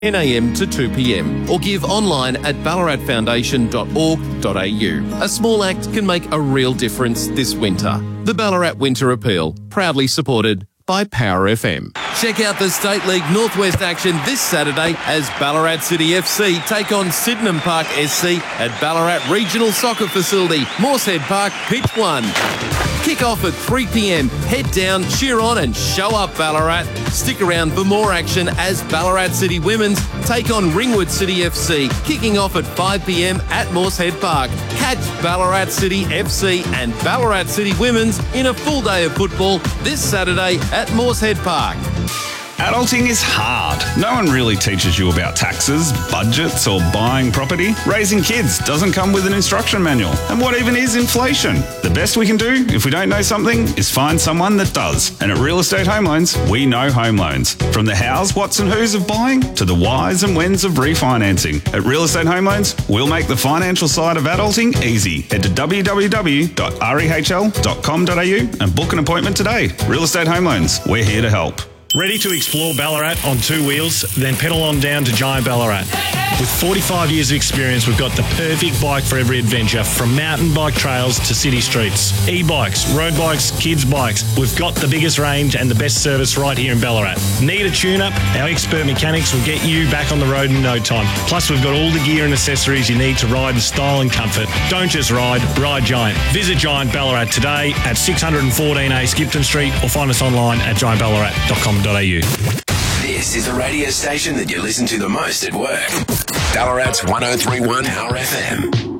10 a.m. to 2 p.m. or give online at ballaratfoundation.org.au. A small act can make a real difference this winter. The Ballarat Winter Appeal, proudly supported by Power FM. Check out the State League Northwest action this Saturday as Ballarat City FC take on Sydenham Park SC at Ballarat Regional Soccer Facility, Moosehead Park, Pitch 1. Kick off at 3 p.m. Head down, cheer on and show up Ballarat. Stick around for more action as Ballarat City Women's take on Ringwood City FC, kicking off at 5 p.m. at Moosehead Park. Catch Ballarat City FC and Ballarat City Women's in a full day of football this Saturday at Moosehead Park. Adulting is hard. No one really teaches you about taxes, budgets, or buying property. Raising kids doesn't come with an instruction manual. And what even is inflation? The best we can do, if we don't know something, is find someone that does. And at Real Estate Home Loans, we know home loans. From the hows, whats and whos of buying to the whys and whens of refinancing. At Real Estate Home Loans, we'll make the financial side of adulting easy. Head to www.rehl.com.au and book an appointment today. Real Estate Home Loans, we're here to help. Ready to explore Ballarat on two wheels? Then pedal on down to Giant Ballarat. With 45 years of experience, we've got the perfect bike for every adventure, from mountain bike trails to city streets. E-bikes, road bikes, kids' bikes. We've got the biggest range and the best service right here in Ballarat. Need a tune-up? Our expert mechanics will get you back on the road in no time. Plus, we've got all the gear and accessories you need to ride in style and comfort. Don't just ride Giant. Visit Giant Ballarat today at 614A Skipton Street or find us online at giantballarat.com.au. This is the radio station that you listen to the most at work. Ballarat's 103.1 Power FM.